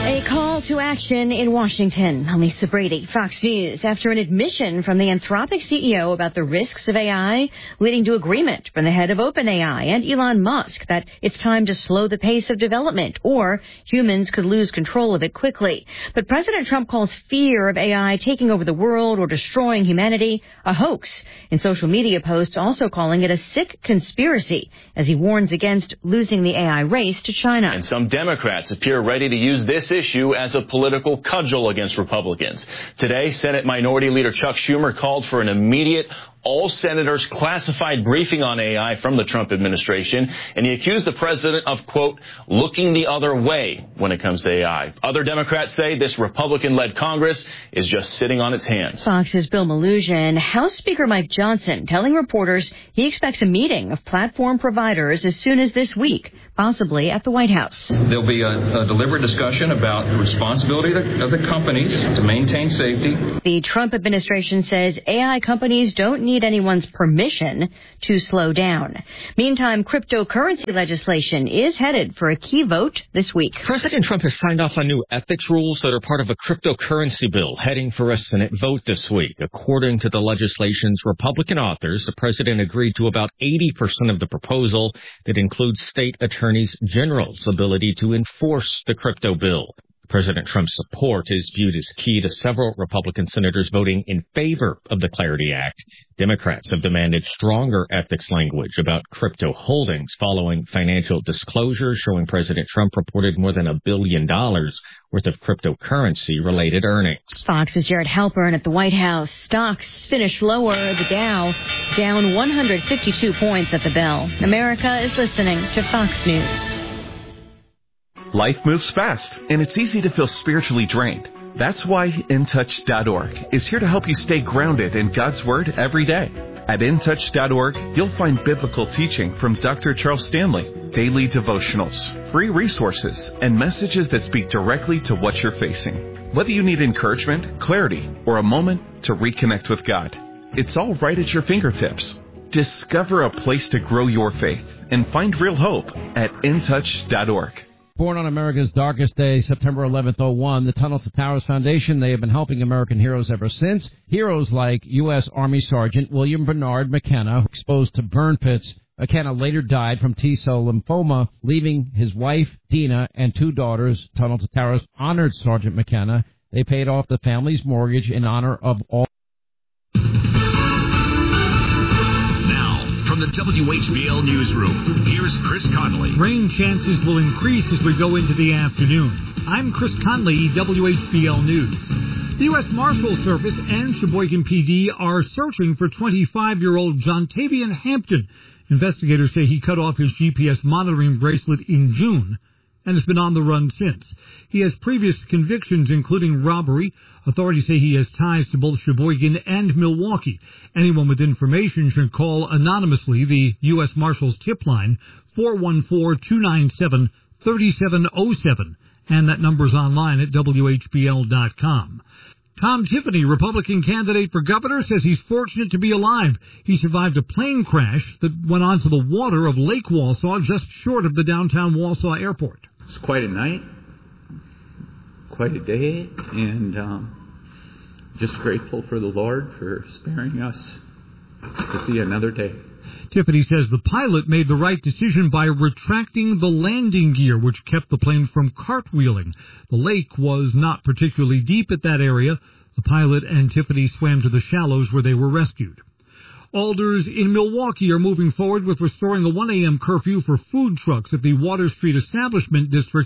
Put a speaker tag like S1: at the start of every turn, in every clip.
S1: A call to action in Washington. I'm Lisa Brady, Fox News. After an admission from the Anthropic CEO about the risks of AI, leading to agreement from the head of OpenAI and Elon Musk that it's time to slow the pace of development or humans could lose control of it quickly. But President Trump calls fear of AI taking over the world or destroying humanity a hoax. In social media posts also calling it a sick conspiracy as he warns against losing the AI race to China.
S2: And some Democrats appear ready to use this issue as a political cudgel against Republicans. Today, Senate Minority Leader Chuck Schumer called for an immediate all senators classified briefing on AI from the Trump administration, and he accused the president of, quote, looking the other way when it comes to AI. Other Democrats say this Republican-led Congress is just sitting on its hands.
S1: Fox's Bill Melugin. House Speaker Mike Johnson telling reporters he expects a meeting of platform providers as soon as this week, possibly at the White House.
S3: There'll be a deliberate discussion about the responsibility of the companies to maintain safety.
S1: The Trump administration says AI companies don't need anyone's permission to slow down. Meantime, cryptocurrency legislation is headed for a key vote this week.
S4: President Trump has signed off on new ethics rules that are part of a cryptocurrency bill heading for a Senate vote this week. According to the legislation's Republican authors, the president agreed to about 80% of the proposal that includes state attorneys general's ability to enforce the crypto bill. President Trump's support is viewed as key to several Republican senators voting in favor of the Clarity Act. Democrats have demanded stronger ethics language about crypto holdings following financial disclosures showing President Trump reported more than $1 billion worth of cryptocurrency-related earnings.
S1: Fox's Jared Halpern at the White House. Stocks finish lower. The Dow down 152 points at the bell. America is listening to Fox News.
S5: Life moves fast, and it's easy to feel spiritually drained. That's why InTouch.org is here to help you stay grounded in God's Word every day. At InTouch.org, you'll find biblical teaching from Dr. Charles Stanley, daily devotionals, free resources, and messages that speak directly to what you're facing. Whether you need encouragement, clarity, or a moment to reconnect with God, it's all right at your fingertips. Discover a place to grow your faith and find real hope at InTouch.org.
S6: Born on America's darkest day, September 11th, 01, the Tunnel to Towers Foundation, they have been helping American heroes ever since. Heroes like U.S. Army Sergeant William Bernard McKenna, exposed to burn pits. McKenna later died from T-cell lymphoma, leaving his wife, Dina, and 2 daughters. Tunnel to Towers honored Sergeant McKenna. They paid off the family's mortgage in honor of all.
S7: From the WHBL Newsroom, here's Chris Conley.
S8: Rain chances will increase as we go into the afternoon. I'm Chris Conley, WHBL News. The U.S. Marshal Service and Sheboygan PD are searching for 25-year-old Jontavian Hampton. Investigators say he cut off his GPS monitoring bracelet in June and has been on the run since. He has previous convictions, including robbery. Authorities say he has ties to both Sheboygan and Milwaukee. Anyone with information should call anonymously the U.S. Marshals tip line, 414-297-3707. And that number's online at WHBL.com. Tom Tiffany, Republican candidate for governor, says he's fortunate to be alive. He survived a plane crash that went onto the water of Lake Walsall, just short of the downtown Walsall airport.
S9: It's quite a night, quite a day, and just grateful for the Lord for sparing us to see another day.
S8: Tiffany says the pilot made the right decision by retracting the landing gear, which kept the plane from cartwheeling. The lake was not particularly deep at that area. The pilot and Tiffany swam to the shallows where they were rescued. Alders in Milwaukee are moving forward with restoring a 1 a.m. curfew for food trucks at the Water Street Entertainment District.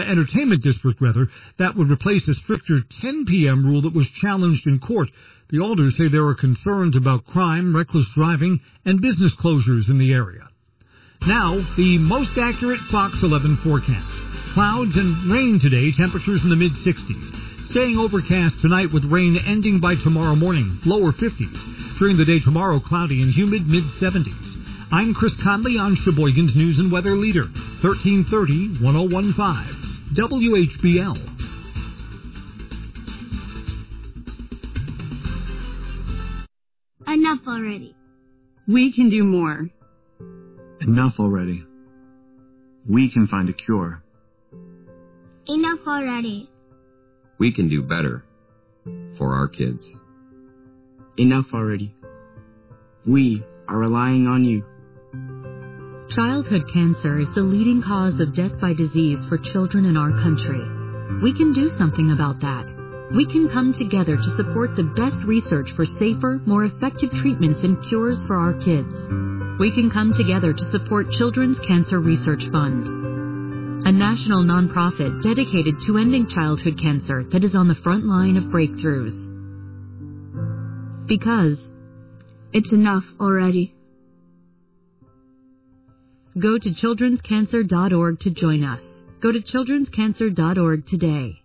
S8: That would replace a stricter 10 p.m. rule that was challenged in court. The Alders say there are concerns about crime, reckless driving, and business closures in the area. Now, the most accurate Fox 11 forecast. Clouds and rain today, temperatures in the mid-60s. Staying overcast tonight with rain ending by tomorrow morning, lower 50s. During the day tomorrow, cloudy and humid, mid-70s. I'm Chris Conley on Sheboygan's News and Weather Leader, 1330-1015, WHBL.
S10: Enough already.
S11: We can do more.
S12: Enough already. We can find a cure.
S10: Enough already.
S12: We can do better for our kids.
S13: Enough already. We are relying on you.
S14: Childhood cancer is the leading cause of death by disease for children in our country. We can do something about that. We can come together to support the best research for safer, more effective treatments and cures for our kids. We can come together to support Children's Cancer Research Fund, a national nonprofit dedicated to ending childhood cancer that is on the front line of breakthroughs. Because
S11: it's enough already.
S14: Go to childrenscancer.org to join us. Go to childrenscancer.org today.